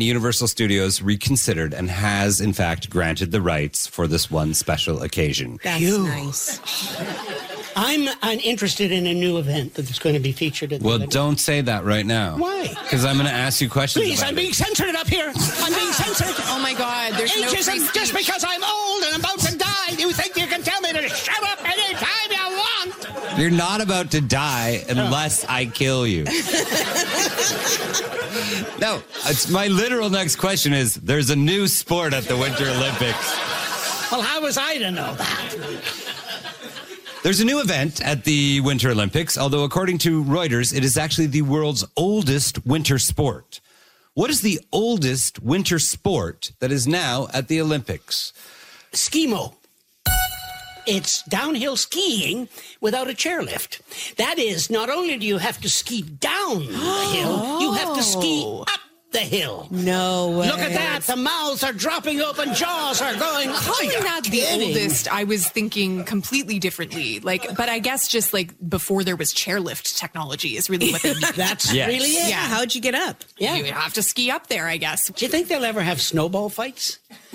morning, Universal Studios reconsidered and has, in fact, granted the rights for this one special occasion. That's nice. I'm interested in a new event that's going to be featured at the event. Don't say that right now. Why? Because I'm going to ask you questions. Please, I'm being censored up here. I'm being censored. Oh, my God. There's no free speech. Just because I'm old and about to die, you think you can tell me to shut up anytime you want? You're not about to die unless I kill you. No, it's my literal next question is, there's a new sport at the Winter Olympics. Well, how was I to know that? There's a new event at the Winter Olympics, although according to Reuters, it is actually the world's oldest winter sport. What is the oldest winter sport that is now at the Olympics? Skimo. It's downhill skiing without a chairlift. That is, not only do you have to ski down the hill, you have to ski up the hill. No way. Look at that. The mouths are dropping open, jaws are going. Calling that the oldest, I was thinking completely differently. But I guess just before there was chairlift technology is really what they mean. That's really it. Yeah. How'd you get up? Yeah. You have to ski up there, I guess. Do you think they'll ever have snowball fights?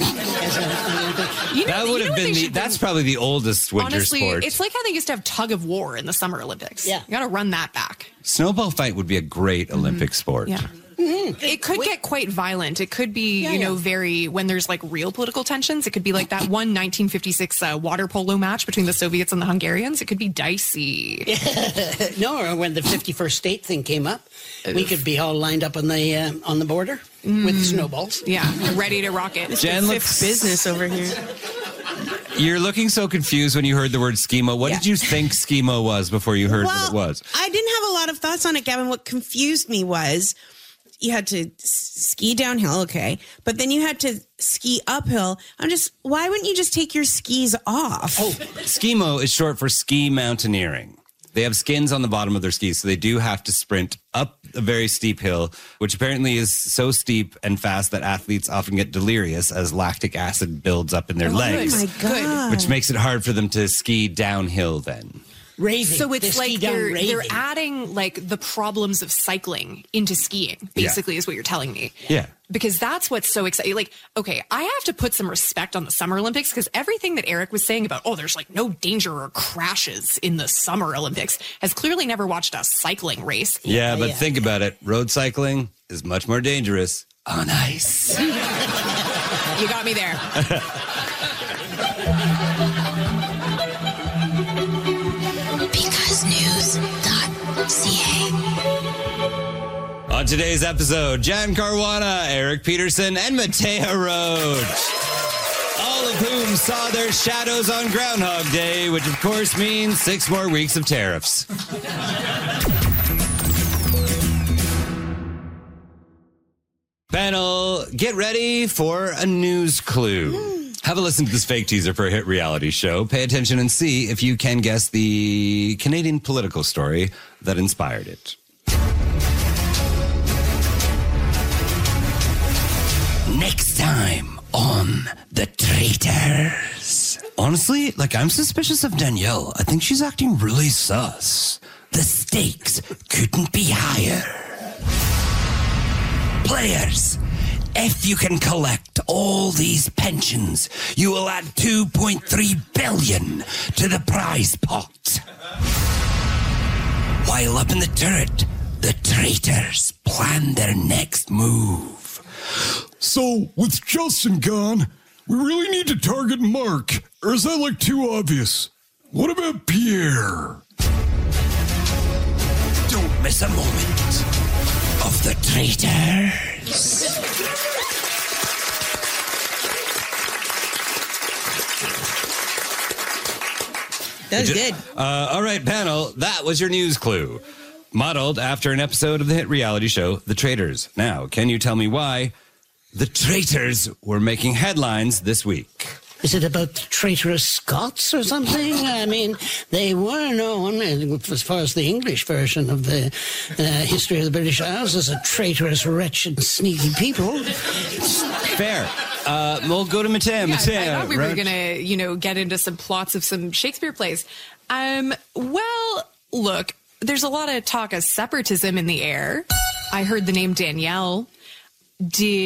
That's probably the oldest winter Honestly, sport. it's like how they used to have tug of war in the Summer Olympics. Yeah. You got to run that back. Snowball fight would be a great Olympic sport. Yeah. Mm-hmm. It could get quite violent. It could be, very, when there's real political tensions, it could be like that one 1956 water polo match between the Soviets and the Hungarians. It could be dicey. No, or when the 51st state thing came up, we could be all lined up on the border with snowballs. Yeah, ready to rock it. Jen, Fifth business over here. You're looking so confused when you heard the word skimo. What did you think skimo was before you heard what it was? I didn't have a lot of thoughts on it, Gavin. What confused me was you had to ski downhill, okay, but then you had to ski uphill. Why wouldn't you just take your skis off? Oh, skimo is short for ski mountaineering. They have skins on the bottom of their skis, so they do have to sprint up a very steep hill, which apparently is so steep and fast that athletes often get delirious as lactic acid builds up in their legs. Oh, my God. Which makes it hard for them to ski downhill then. Raving. So it's like they're adding the problems of cycling into skiing, basically, is what you're telling me. Yeah. Because that's what's so exciting. Okay, I have to put some respect on the Summer Olympics because everything that Eric was saying about, there's no danger or crashes in the Summer Olympics has clearly never watched a cycling race. Yeah, but think about it. Road cycling is much more dangerous on ice. You got me there. On today's episode, Jan Caruana, Eric Peterson, and Mattea Roach. All of whom saw their shadows on Groundhog Day, which of course means 6 more weeks of tariffs. Panel, get ready for a news clue. Have a listen to this fake teaser for a hit reality show. Pay attention and see if you can guess the Canadian political story that inspired it. Next time on The Traitors. Honestly, I'm suspicious of Danielle. I think she's acting really sus. The stakes couldn't be higher. Players, if you can collect all these pensions, you will add 2.3 billion to the prize pot. While up in the turret, the traitors plan their next move. So, with Justin gone, we really need to target Mark, or is that too obvious? What about Pierre? Don't miss a moment of the traitors. That was good. All right, panel, that was your news clue. Modeled after an episode of the hit reality show, The Traitors. Now, can you tell me why the traitors were making headlines this week? Is it about the traitorous Scots or something? I mean, they were known, as far as the English version of the history of the British Isles, as a traitorous, wretched, sneaky people. Fair. We'll go to Mattea. Mattea, I thought we were going to, get into some plots of some Shakespeare plays. Well, look, there's a lot of talk of separatism in the air. I heard the name Danielle.